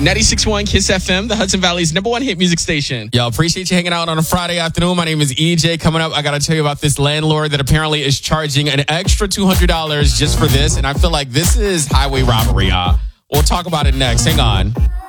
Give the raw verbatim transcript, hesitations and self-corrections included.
ninety-six point one Kiss F M, the Hudson Valley's number one hit music station. Yo, appreciate you hanging out on a Friday afternoon. My name is E J. Coming up, I got to tell you about this landlord that apparently is charging an extra two hundred dollars just for this. And I feel like this is highway robbery, y'all. We'll talk about it next. Hang on.